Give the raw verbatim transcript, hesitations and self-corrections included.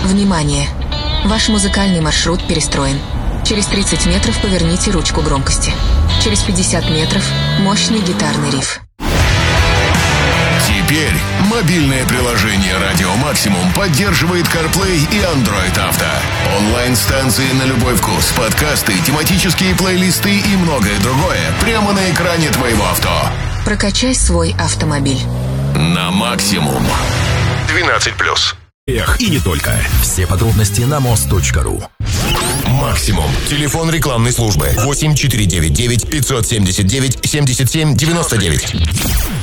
Внимание! Ваш музыкальный маршрут перестроен. Через тридцать метров поверните ручку громкости. Через пятьдесят метров мощный гитарный риф. Теперь мобильное приложение «Радио Максимум» поддерживает CarPlay и Android Auto. Онлайн-станции на любой вкус, подкасты, тематические плейлисты и многое другое прямо на экране твоего авто. Прокачай свой автомобиль. На максимум. двенадцать плюс. Эх, и не только. Все подробности на мост точка ру. Максимум. Телефон рекламной службы восемь четыре девять девять пятьсот семьдесят девять семьдесят семь девяносто девять.